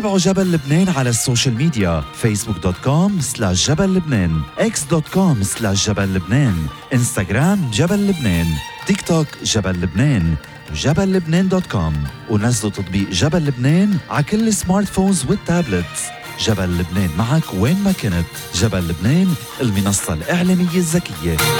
تابعوا جبل لبنان على السوشيال ميديا facebook.com/جبل لبنان x.com/جبل لبنان انستغرام جبل لبنان تيك توك جبل لبنان وجبل لبنان.com ونزلوا تطبيق جبل لبنان على كل السمارت فونز والتابلتس. جبل لبنان معك وين ما كنت. جبل لبنان، المنصة الإعلامية الذكية.